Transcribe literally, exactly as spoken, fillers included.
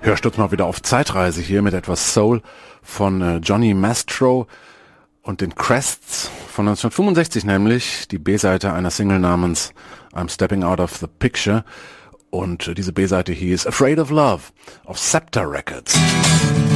Hörstürzt mal wieder auf Zeitreise hier mit etwas Soul von äh, Johnny Mastro und den Crests von neunzehnhundertfünfundsechzig, nämlich die B-Seite einer Single namens I'm Stepping Out of the Picture, und äh, diese B-Seite hieß Afraid of Love auf Scepter Records.